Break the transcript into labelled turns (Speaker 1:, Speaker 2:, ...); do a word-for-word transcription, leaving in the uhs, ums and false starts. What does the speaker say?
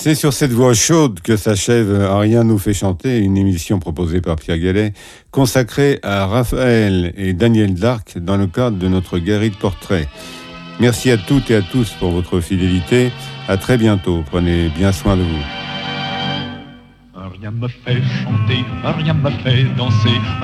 Speaker 1: C'est sur cette voix chaude que s'achève Rien nous fait chanter, une émission proposée par Pierre Gallet, consacrée à Raphaël et Daniel d'Arc dans le cadre de notre galerie de portraits. Merci à toutes et à tous pour votre fidélité. À très bientôt. Prenez bien soin de vous.
Speaker 2: Rien me fait chanter, rien me fait danser.